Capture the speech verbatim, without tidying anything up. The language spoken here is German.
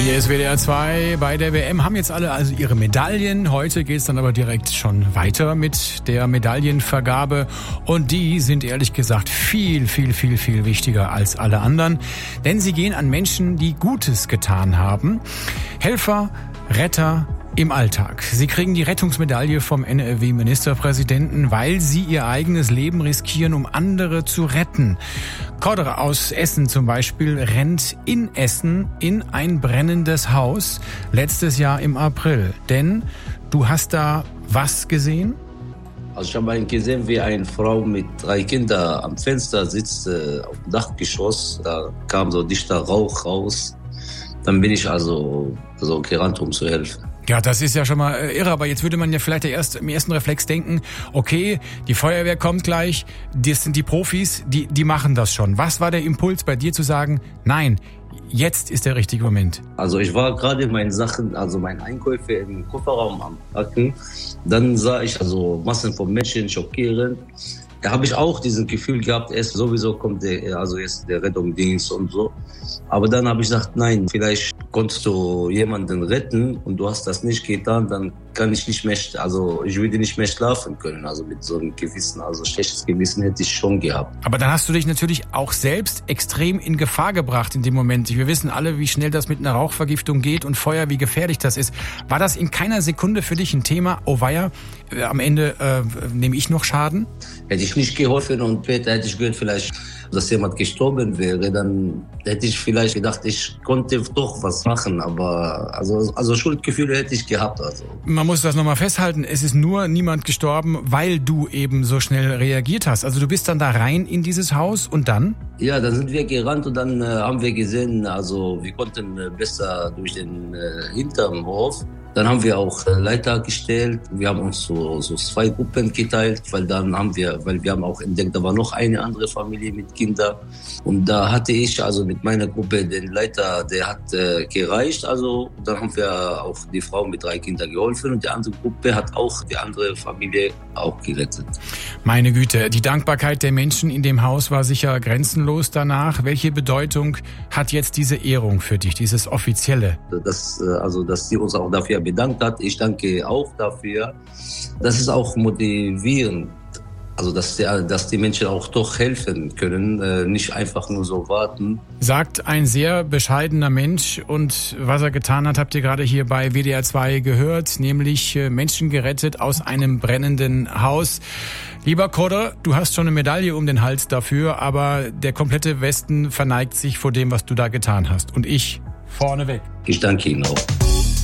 Hier ist W D R zwei bei der W M. Haben jetzt alle also ihre Medaillen. Heute geht es dann aber direkt schon weiter mit der Medaillenvergabe. Und die sind ehrlich gesagt viel, viel, viel, viel wichtiger als alle anderen. Denn sie gehen an Menschen, die Gutes getan haben. Helfer, Retter im Alltag. Sie kriegen die Rettungsmedaille vom N R W-Ministerpräsidenten, weil sie ihr eigenes Leben riskieren, um andere zu retten. Cordere aus Essen zum Beispiel rennt in Essen in ein brennendes Haus letztes Jahr im April. Denn du hast da was gesehen? Also ich habe gesehen, wie eine Frau mit drei Kindern am Fenster sitzt, äh, auf dem Dachgeschoss. Da kam so dichter Rauch raus. Dann bin ich also, also gerannt, um zu helfen. Ja, das ist ja schon mal irre, aber jetzt würde man ja vielleicht erst im ersten Reflex denken, okay, die Feuerwehr kommt gleich, das sind die Profis, die, die machen das schon. Was war der Impuls bei dir zu sagen, nein, jetzt ist der richtige Moment? Also ich war gerade meine Sachen, also meine Einkäufe im Kofferraum am Packen. Dann sah ich also Massen von Menschen, schockierend. Da habe ich auch dieses Gefühl gehabt, erst sowieso kommt der, also jetzt der Rettungsdienst und so. Aber dann habe ich gesagt, nein, vielleicht konntest du jemanden retten und du hast das nicht getan, dann kann ich nicht mehr, also ich würde nicht mehr schlafen können. Also mit so einem Gewissen, also schlechtes Gewissen hätte ich schon gehabt. Aber dann hast du dich natürlich auch selbst extrem in Gefahr gebracht in dem Moment. Wir wissen alle, wie schnell das mit einer Rauchvergiftung geht und Feuer, wie gefährlich das ist. War das in keiner Sekunde für dich ein Thema? Oh weia, äh, am Ende äh, nehme ich noch Schaden? Hätte ich nicht geholfen und später hätte ich gehört, vielleicht, dass jemand gestorben wäre, dann hätte ich vielleicht gedacht, ich konnte doch was machen, aber also, also Schuldgefühle hätte ich gehabt. Also. Man muss das nochmal festhalten, es ist nur niemand gestorben, weil du eben so schnell reagiert hast. Also du bist dann da rein in dieses Haus und dann? Ja, dann sind wir gerannt und dann äh, haben wir gesehen, also wir konnten äh, besser durch den äh, hinterm Hof. Dann haben wir auch Leiter gestellt. Wir haben uns so, so zwei Gruppen geteilt, weil dann haben wir, weil wir haben auch entdeckt, da war noch eine andere Familie mit Kindern. Und da hatte ich also mit meiner Gruppe den Leiter, der hat äh, gereicht. Also dann haben wir auch die Frau mit drei Kindern geholfen und die andere Gruppe hat auch die andere Familie auch gerettet. Meine Güte, die Dankbarkeit der Menschen in dem Haus war sicher grenzenlos danach. Welche Bedeutung hat jetzt diese Ehrung für dich, dieses Offizielle? Das, also, dass sie uns auch dafür bedankt hat. Ich danke auch dafür. Das ist auch motivierend. Also, dass die, dass die Menschen auch doch helfen können, äh, nicht einfach nur so warten. Sagt ein sehr bescheidener Mensch und was er getan hat, habt ihr gerade hier bei W D R zwei gehört, nämlich äh, Menschen gerettet aus einem brennenden Haus. Lieber Cordere, du hast schon eine Medaille um den Hals dafür, aber der komplette Westen verneigt sich vor dem, was du da getan hast. Und ich vorneweg. Ich danke Ihnen auch.